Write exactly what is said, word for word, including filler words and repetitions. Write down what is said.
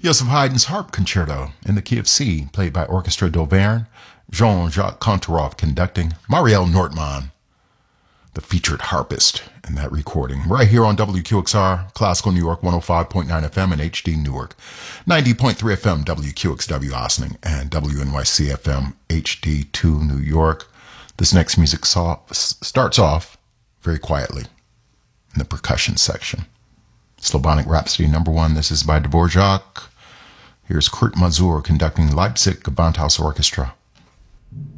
Joseph Haydn's Harp Concerto in the key of C, played by Orchestra d'Auvergne, Jean-Jacques Kontorov conducting, Marielle Nortman, the featured harpist in that recording, right here on W Q X R, Classical New York one oh five point nine F M and H D Newark, ninety point three F M W Q X W Ossining, and W N Y C F M H D two New York. This next music saw, starts off very quietly in the percussion section. Slavonic Rhapsody number one, this is by Dvorak. Here's Kurt Mazur conducting Leipzig Gewandhaus Orchestra.